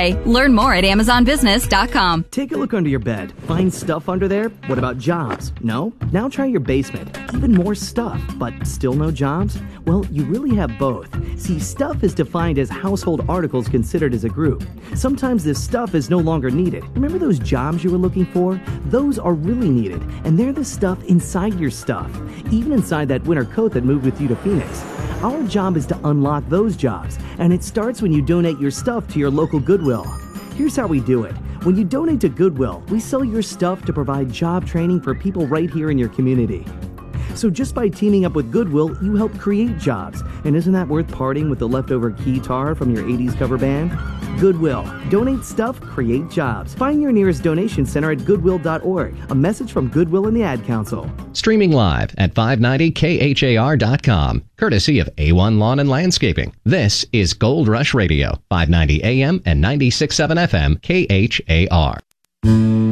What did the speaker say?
today. Learn more at amazonbusiness.com. Take a look under your bed. Find stuff under there? What about jobs? No? Now try your basement. Even more stuff, but still no jobs? Well, you really have both. See, stuff is defined as household articles considered as a group. Sometimes this stuff is no longer needed. Remember those jobs you were looking for? Those are really needed, and they're the stuff inside your stuff, even inside that winter coat that moved with you to Phoenix. Our job is to unlock those jobs, and it starts when you donate your stuff to your local Goodwill. Here's how we do it. When you donate to Goodwill, we sell your stuff to provide job training for people right here in your community. So just by teaming up with Goodwill, you help create jobs. And isn't that worth parting with the leftover keytar from your 80s cover band? Goodwill. Donate stuff, create jobs. Find your nearest donation center at goodwill.org. A message from Goodwill and the Ad Council. Streaming live at 590khar.com, courtesy of A1 Lawn and Landscaping. This is Gold Rush Radio, 590 AM and 96.7 FM, KHAR.